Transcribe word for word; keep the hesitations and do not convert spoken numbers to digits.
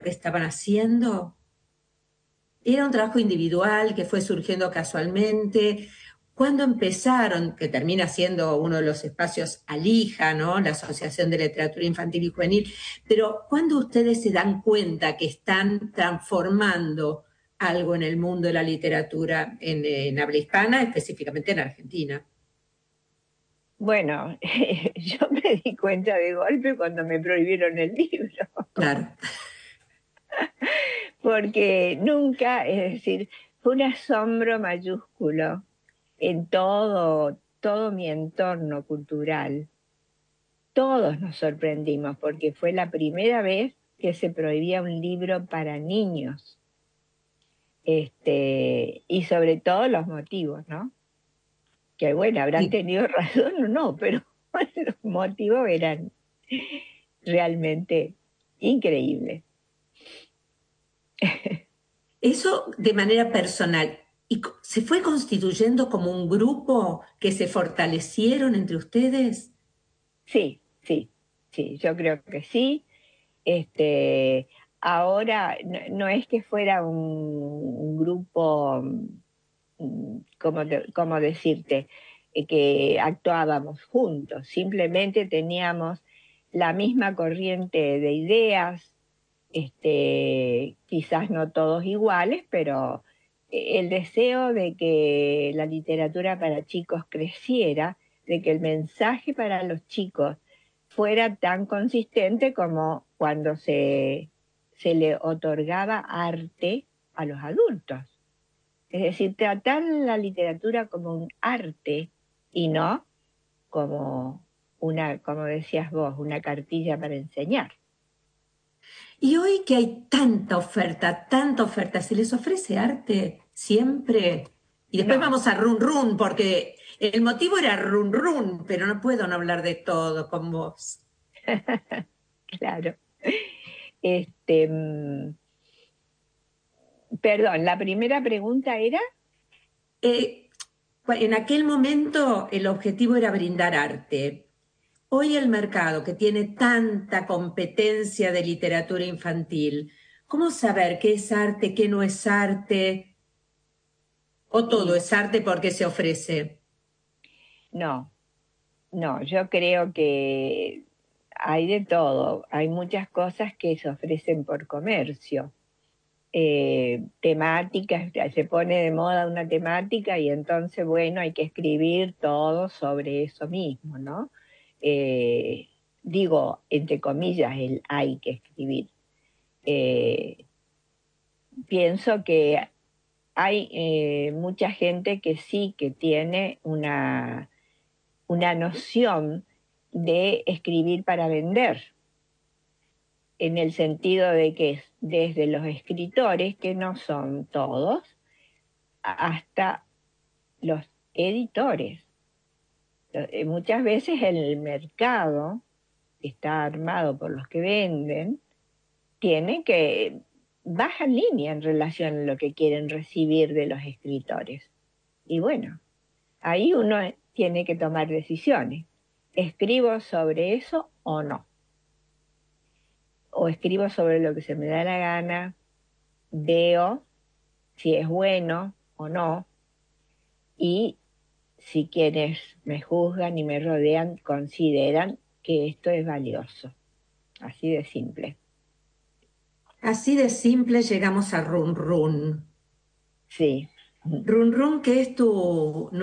que estaban haciendo? ¿Era un trabajo individual que fue surgiendo casualmente? ¿Cuándo empezaron, que termina siendo uno de los espacios ALIJA, ¿no? La Asociación de Literatura Infantil y Juvenil, pero ¿cuándo ustedes se dan cuenta que están transformando algo en el mundo de la literatura en, en habla hispana, específicamente en Argentina? Bueno, yo me di cuenta de golpe cuando me prohibieron el libro, Claro. porque nunca, es decir, fue un asombro mayúsculo en todo, todo mi entorno cultural. Todos nos sorprendimos porque fue la primera vez que se prohibía un libro para niños. Este, y sobre todo los motivos, ¿no? Que bueno, habrán Sí. tenido razón o no, pero los motivos eran realmente increíbles. Eso de manera personal. ¿Y co- se fue constituyendo como un grupo que se fortalecieron entre ustedes? Sí, sí, sí, yo creo que sí. Este, ahora no, no es que fuera un, un grupo, mm, como, de- como decirte, eh, que actuábamos juntos, simplemente teníamos la misma corriente de ideas, este, quizás no todos iguales, pero eh, el deseo de que la literatura para chicos creciera, de que el mensaje para los chicos fuera tan consistente como cuando se, se le otorgaba arte a los adultos. Es decir, tratar la literatura como un arte y no como una, como decías vos, una cartilla para enseñar. Y hoy que hay tanta oferta, tanta oferta, ¿se les ofrece arte siempre? Y después No, vamos a run run, porque el motivo era run run, pero no puedo no hablar de todo con vos. claro. Este, mm, perdón, la primera pregunta era, Eh, en aquel momento el objetivo era brindar arte. Hoy el mercado, que tiene tanta competencia de literatura infantil, ¿cómo saber qué es arte, qué no es arte? ¿O todo y es arte porque se ofrece? no, no, yo creo que hay de todo, hay muchas cosas que se ofrecen por comercio. Eh, temáticas, se pone de moda una temática y entonces, bueno, hay que escribir todo sobre eso mismo, ¿no? Eh, digo, entre comillas, el hay que escribir. Eh, pienso que hay eh, mucha gente que sí que tiene una, una noción de escribir para vender, en el sentido de que es desde los escritores, que no son todos, hasta los editores. Eh, Muchas veces el mercado está armado por los que venden, tiene que baja línea en relación a lo que quieren recibir de los escritores. Y bueno, ahí uno tiene que tomar decisiones. ¿Escribo sobre eso o no? O escribo sobre lo que se me da la gana, veo si es bueno o no, y si quienes me juzgan y me rodean consideran que esto es valioso. Así de simple. Así de simple llegamos a Run Run. Sí. Run Run, que es tu